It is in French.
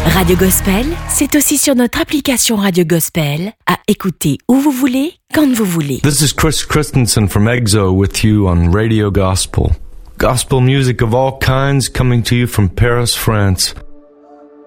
Radio Gospel, c'est aussi sur notre application Radio Gospel, à écouter où vous voulez, quand vous voulez. This is Chris Christensen from EXO with you on Radio Gospel. Gospel music of all kinds coming to you from Paris, France.